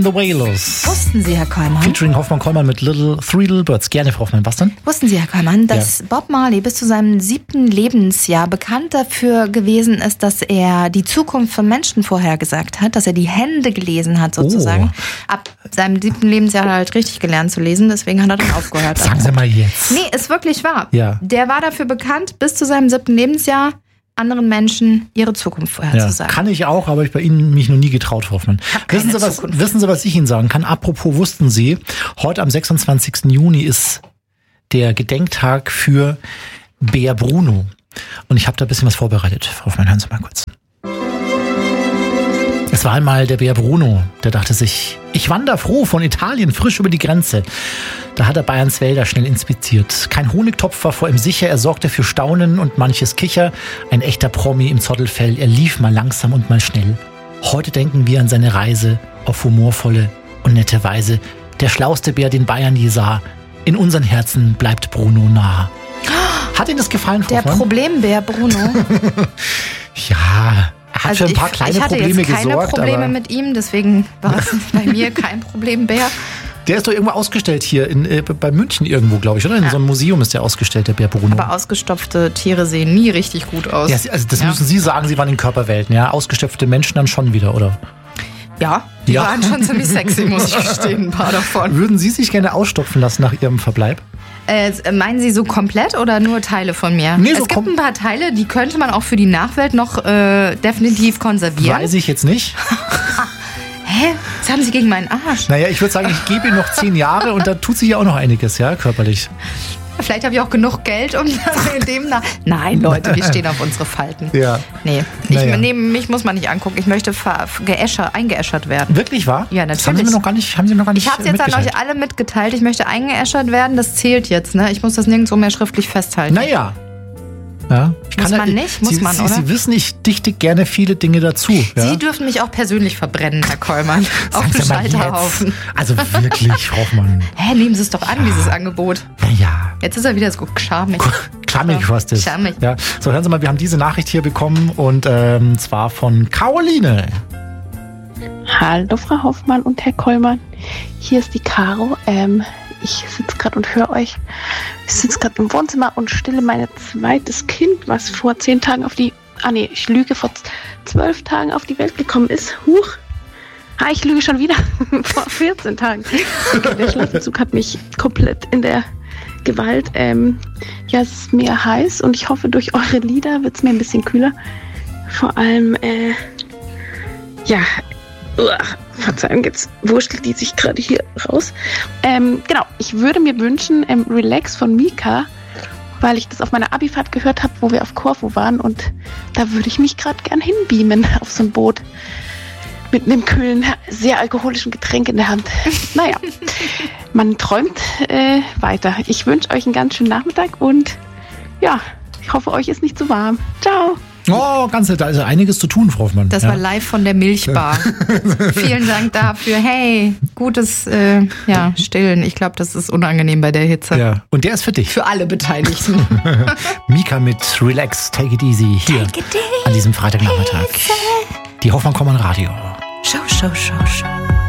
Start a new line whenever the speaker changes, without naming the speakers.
The Wailers.
Wussten Sie, Herr Kollmann?
Featuring Hoffmann-Kollmann mit Three Little Birds. Gerne, Frau Hoffmann. Was denn?
Wussten Sie, Herr Kollmann, dass Bob Marley bis zu seinem 7. Lebensjahr bekannt dafür gewesen ist, dass er die Zukunft von Menschen vorhergesagt hat, dass er die Hände gelesen hat sozusagen. Ab seinem 7. Lebensjahr hat er halt richtig gelernt zu lesen, deswegen hat er dann aufgehört.
Sagen Sie mal jetzt.
Nee, ist wirklich wahr.
Ja.
Der war dafür bekannt, bis zu seinem 7. Lebensjahr anderen Menschen ihre Zukunft vorherzusagen.
Kann ich auch, aber ich bei Ihnen mich noch nie getraut, Frau Hoffmann. Wissen Sie, was ich Ihnen sagen kann? Apropos, wussten Sie, heute am 26. Juni ist der Gedenktag für Bär Bruno. Und ich habe da ein bisschen was vorbereitet. Frau Hoffmann, hören Sie mal kurz. Es war einmal der Bär Bruno, der dachte sich, ich wandere froh von Italien frisch über die Grenze. Da hat er Bayerns Wälder schnell inspiziert. Kein Honigtopf war vor ihm sicher, er sorgte für Staunen und manches Kicher. Ein echter Promi im Zottelfell, er lief mal langsam und mal schnell. Heute denken wir an seine Reise auf humorvolle und nette Weise. Der schlauste Bär, den Bayern je sah. In unseren Herzen bleibt Bruno nah. Hat Ihnen das gefallen, Frau
Der
Hoffmann?
Problembär Bruno.
Ja, er hat für ein paar kleine Probleme gesorgt.
Ich hatte jetzt keine Probleme mit ihm, deswegen war es bei mir kein Problembär.
Der ist doch irgendwo ausgestellt hier, bei München irgendwo, glaube ich, oder? In so einem Museum ist der ausgestellt, der Bär Bruno.
Aber ausgestopfte Tiere sehen nie richtig gut aus.
Ja, also das müssen Sie sagen, Sie waren in Körperwelten, ja? Ausgestopfte Menschen dann schon wieder, oder?
Ja, die waren schon ziemlich sexy, muss ich gestehen, ein paar davon.
Würden Sie sich gerne ausstopfen lassen nach Ihrem Verbleib?
Meinen Sie so komplett oder nur Teile von mir?
Nee,
es gibt ein paar Teile, die könnte man auch für die Nachwelt noch definitiv konservieren.
Weiß ich jetzt nicht.
Hä? Was haben Sie gegen meinen Arsch?
Naja, ich würde sagen, ich gebe Ihnen noch 10 Jahre und da tut sich ja auch noch einiges, ja, körperlich.
Vielleicht habe ich auch genug Geld, um dann demnach... Nein, Leute, wir stehen auf unsere Falten.
Ja.
Nee, mich muss man nicht angucken. Ich möchte eingeäschert werden.
Wirklich wahr?
Ja, natürlich.
Das haben Sie mir noch gar nicht
Ich habe es jetzt an euch alle mitgeteilt. Ich möchte eingeäschert werden. Das zählt jetzt, ne? Ich muss das nirgendwo mehr schriftlich festhalten.
Naja. Ja.
Muss man nicht? Muss man, oder?
Sie wissen, ich dichte gerne viele Dinge dazu. Ja?
Sie dürfen mich auch persönlich verbrennen, Herr Kollmann. Auf dem Scheiterhaufen.
Also wirklich, Frau Hoffmann.
Hä, nehmen Sie es doch an, dieses Angebot.
Naja.
Jetzt ist er wieder so charmig.
Charmig, was das?
Charmig.
Ja. So, hören Sie mal, wir haben diese Nachricht hier bekommen und zwar von Caroline.
Hallo Frau Hoffmann und Herr Kollmann. Hier ist die Caro. Ich sitze gerade und höre euch. Ich sitze gerade im Wohnzimmer und stille mein zweites Kind, was vor 10 Tagen ich lüge, vor 12 Tagen auf die Welt gekommen ist. Huch. Ich lüge schon wieder. Vor 14 Tagen. Okay, der Schlafentzug hat mich komplett in der Gewalt. Es ist mir heiß und ich hoffe, durch eure Lieder wird es mir ein bisschen kühler. Vor allem, Verzeihung, jetzt wurschtelt die sich gerade hier raus. Genau, ich würde mir wünschen, Relax von Mika, weil ich das auf meiner Abifahrt gehört habe, wo wir auf Korfu waren und da würde ich mich gerade gern hinbeamen auf so ein Boot mit einem kühlen, sehr alkoholischen Getränk in der Hand. Naja, man träumt weiter. Ich wünsche euch einen ganz schönen Nachmittag und ja, ich hoffe, euch ist nicht zu warm. Ciao!
Oh, da ist einiges zu tun, Frau Hoffmann.
Das war live von der Milchbar. Vielen Dank dafür. Hey, gutes Stillen. Ich glaube, das ist unangenehm bei der Hitze.
Ja. Und der ist für dich.
Für alle Beteiligten.
Mika mit Relax, Take It Easy hier an diesem Freitagnachmittag. Die Hoffmann-Kollmann Radio.
Show.